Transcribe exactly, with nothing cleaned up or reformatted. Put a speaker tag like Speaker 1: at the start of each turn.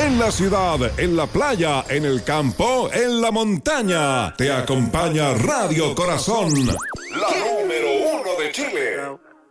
Speaker 1: En la ciudad, en la playa, en el campo, en la montaña. Te acompaña Radio Corazón, la número uno de Chile.